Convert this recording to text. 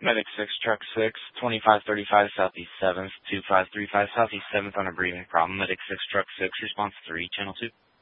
Medic 6, Truck 6, 2535 Southeast 7th, 2535 Southeast 7th on a breathing problem. Medic 6, Truck 6, response 3, Channel 2.